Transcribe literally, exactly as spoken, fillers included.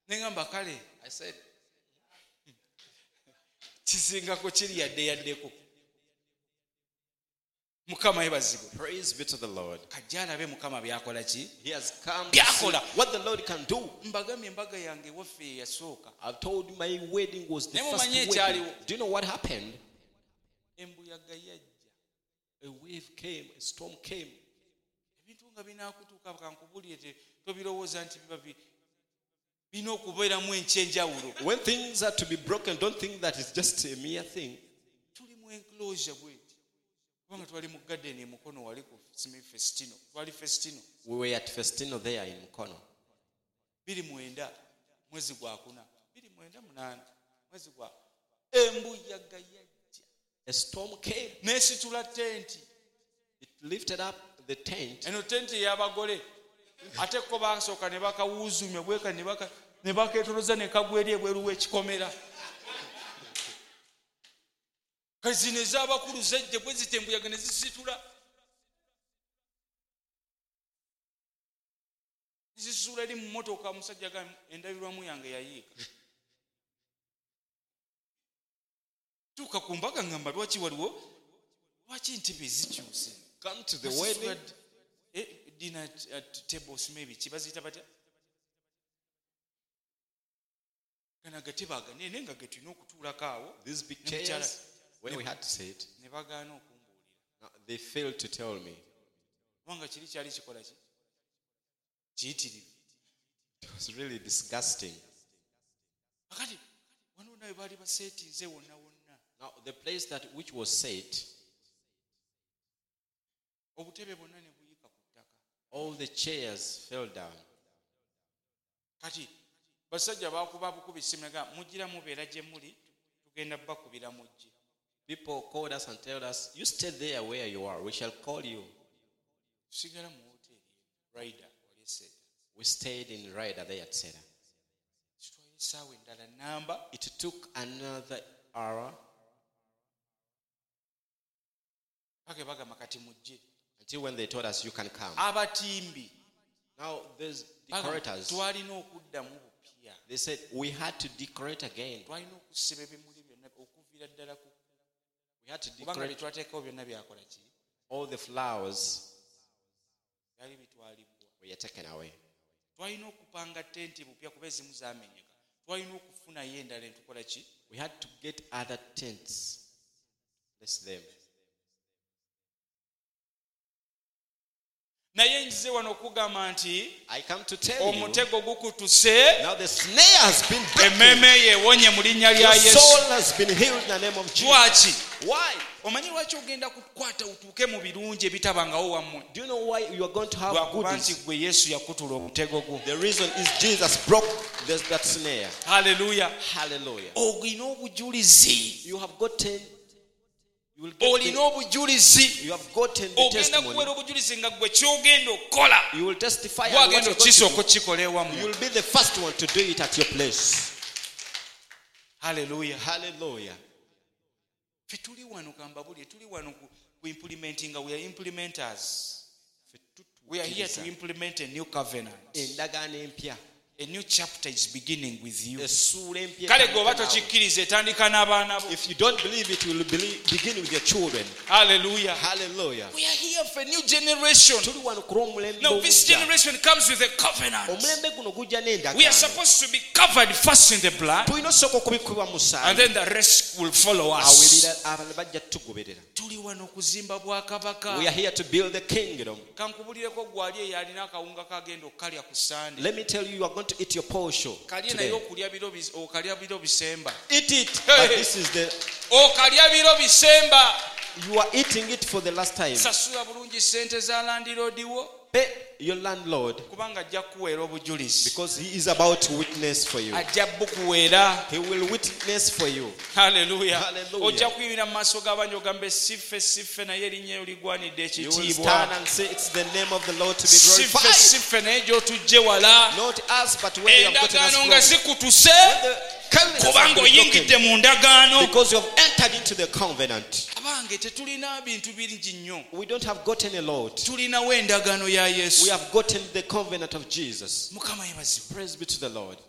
Nengamba kale. I said, Kisingako kiri yadde yaddeko. Mukama yebazibwe. praise be to the Lord. Kajja alabe Mukama byakola ki? He has come to see Byakola. what the Lord can do. Mbagambye embaga yange waffe yasooka. I've told you my wedding was the Naye first mumanyi wedding. ekyaliwo. Do you know what happened? Embuyaga yajja. A wave came, a storm came. Ebintu nga binaakutuuka kankubulire tobirowooza nti biba bi- birina okubeeramu enkyenjawulo. When things are to be broken, don't think that it's just a mere thing. Tuli mu enclosure bweti. Kubanga twali mu garden emukono wali ku Smith Festino. Twali Festino. We were at Festino there in Mukono. Biri mwenda mwezi gwa kuna. Biri mwenda munana mwezi gwa. Embuyaga yajja. A storm came. N'esitula tenti. It lifted up the tent. Eno tenti y'abagole. Ate ko basooka ne bakawuuzumya bweka ne baka ne bakeetoloza ne kagwa eri ebweru w'ekikomera. Kazi ne z'abakulu zejje bwe zitembuyaga ne zisitula. Zisitula eri mu mmotoka omusajja ga endabirwamu yange yayiika. Tuuka ku mbaga ngamba lwaki waliwo lwaki ntebe zikyuse. Come to the wedding. Eh, dinner at tables maybe kibazita batya. Kana gatebe aganene nga getulina okutuulako awo. These big Ne mukyala- chairs, when we had to sit, ne bagaana okumbuulira. now they failed to tell me. Kubanga kiri kyali kikola ki? Kiyitirivu. It was really disgusting. Akati wano nawe baali baseetinze wonna wonna. Now, the place that which was set, Obutebe bwonna ne buyiika ku ttaka. all the chairs fell down. Kati basajja baakuba bukubi essimu ne gamba mujjira mubeera gye muli tugenda bakubira mujje. People called us and told us, you stay there where you are. We shall call you. Tusigala mu hoteeri Ryder wali eseeta. We stayed in Ryder there at Seda. Kitwala essaawa endala namba. It took another hour Pake bagamba kati mujje. until when they told us you can come. Abatimbi Now, there's bagamba, decorators. twalina okuddamu bupya. They said we had to decorate again. Twalina okusiba ebimuli byonna okuviira ddala ku We had to kubanga bye decorate twateekawo byonna byakola ki? all the flowers Byali bitwalibbwa. were taken away. Twalina okupanga tenti bupya kuba ezimu zaamenyeka. Twalina okufunayo endala entukola ki? We had to get other tents. Bless them. Naye nzize wano okugamba nti I come to tell you, omutego gukutuse, now the snare has been broken. emmeeme yeewonye mu linnya lya Your Yesu. soul has been healed in the name of Jesus. Lwaki? Why? Omanyi lwaki ogenda kukwata utuuke mu birungi ebitabangawo wammwe? Do you know why you are going to have Lwakuba nti goodies? gwe Yesu yakutula omutego gwo. The reason is Jesus broke this, that snare. Haleluya. Hallelujah. Olina obujulizi. You have gotten, you will get Olina the, obujulizi. you have gotten the Ogenda kuweera testimony. obujulizi nga gwe kyogenda okukola. You will testify and what Gwagenda you're going okukisooka to okukikola do. ewammwe. You will be the first one to do it at your place. Haleluya. Hallelujah. Ffe tuli wano kambabulye tuli wano ku ku implementing we are implementers. We are here to implement a new covenant. Endagaano empya. A new chapter is beginning with you. Essuula empya Kale etandika gwe oba naawe. tokikkiriza etandika n'abaana bo. If you don't believe it, you will believe, begin with your children. Hallelujah. Hallelujah. We are here for a new generation. Tuli wano ku lw'omulembe Now this ogujja. generation comes with a covenant. Omulembe guno gujja We are n'endagaano. supposed to be covered first in the blood, Tulina osooka okubikubibwa mu and musaayi. then the rest will follow us. Awulira abalala bajja tugoberera. Tuli wano okuzimba bwakabaka. We are here to build the kingdom. Kankubulireko gwali eyo alina akawunga kagenda okukalya ku Sunday. Let me tell you, you are going to eat your portion Kalye naye today. okulya biro bis- okalya biro bisemba. Eat it. Hey. But this is the, Okalya biro bisemba. you are eating it for the last time. Sasula bulungi sente za landlord wo Pay your landlord kubanga ajja kukuweera obujulizi. because he is about to witness for you. Ajja bukuweera. He will witness for you. Haleluya. Hallelujah. Ojja kuyimira mu maaso g'abangi ogambe siffe siffe naye erinnya eryo ligwanidde You will stand ekitiibwa. and say it's the name of the Lord to be Siffe glorified. siffe naye gy'otujje wala. Not us, but where you have gotten us Endagaano nga from. zikutuse The covenant has kubanga been oyingidde broken mu ndagaano. because you have entered into the covenant. Abange tetulina bintu bingi nnyo. We don't have gotten a lot. Tulinawo endagaano ya We Yesu. have gotten the covenant of Jesus. Mukama yebazibwe. Praise be to the Lord.